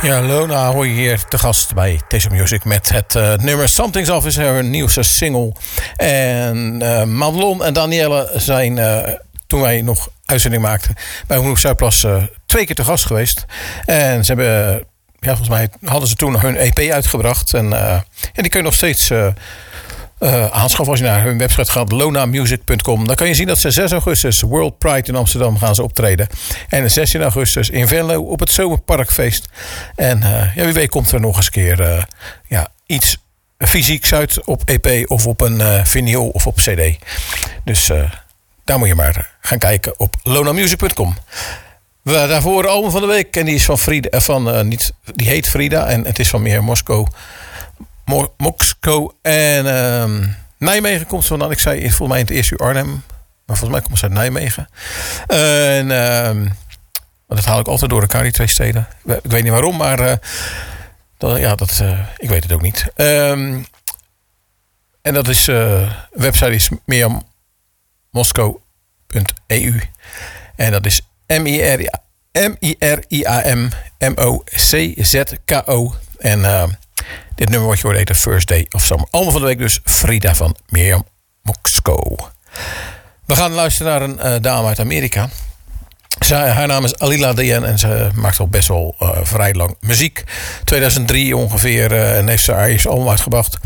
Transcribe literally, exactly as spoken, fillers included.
Ja, Lona hoor je hier te gast bij Taste of Music met het uh, nummer Something's Off is haar nieuwste single. En uh, Madelon en Danielle zijn, uh, toen wij nog uitzending maakten, bij Omroep Zuidplas uh, twee keer te gast geweest. En ze hebben, uh, ja, volgens mij hadden ze toen hun E P uitgebracht. En uh, ja, die kun je nog steeds uh, uh, aanschaffen als je naar hun website gaat, lona music punt com. Dan kan je zien dat ze zes augustus World Pride in Amsterdam gaan ze optreden. En zestien augustus in Venlo op het Zomerparkfeest. En uh, ja, wie weet komt er nog eens een keer uh, ja, iets fysieks uit op E P of op een uh, vinyl of op C D. Dus uh, daar moet je maar gaan kijken op lona music punt com. We daarvoor de album van de week en die is van Frida, van uh, niet, die heet Frida en het is van Meer Moskou. Mo- Moxco en uh, Nijmegen komt ze vandaan. Ik zei volgens mij in het eerste uur Arnhem, maar volgens mij komt ze uit Nijmegen. Uh, en uh, dat haal ik altijd door elkaar, die twee steden. Ik weet niet waarom, maar uh, dat, ja, dat, uh, ik weet het ook niet. Um, en dat is uh, website is meer moskou punt e u en dat is M I R I A M M O C Z K O en uh, dit nummer wat je hoort heet The First Day of Summer. Allemaal van de week dus Frida van Mirjam Moxco. We gaan luisteren naar een uh, dame uit Amerika. Zij, haar naam is Alila Diane en ze maakt al best wel uh, vrij lang muziek. tweeduizend drie ongeveer uh, en heeft ze haar eerste album uitgebracht.